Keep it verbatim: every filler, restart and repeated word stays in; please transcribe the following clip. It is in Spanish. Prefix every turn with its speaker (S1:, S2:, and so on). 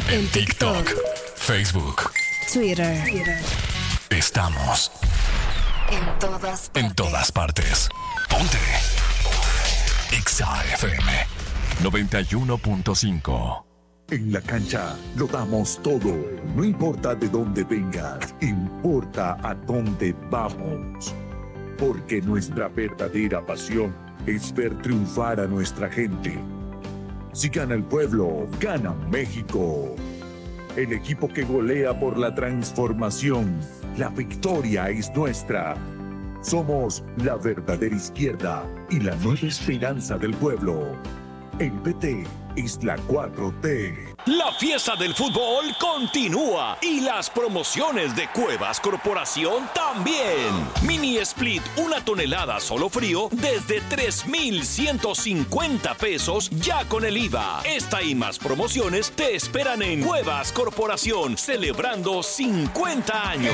S1: En TikTok, Facebook,
S2: Twitter.
S1: Estamos
S2: En todas partes.
S1: en todas partes. Ponte Exa F M noventa y uno punto cinco.
S3: En la cancha lo damos todo. No importa de dónde vengas, importa a dónde vamos. Porque nuestra verdadera pasión es ver triunfar a nuestra gente. Si gana el pueblo, gana México. El equipo que golea por la transformación. La victoria es nuestra. Somos la verdadera izquierda y la nueva esperanza del pueblo. El P T es la cuatro T.
S4: La fiesta del fútbol continúa y las promociones de Cuevas Corporación también. Mini Split, una tonelada solo frío desde tres mil ciento cincuenta pesos ya con el I V A. Esta y más promociones te esperan en Cuevas Corporación, celebrando cincuenta años.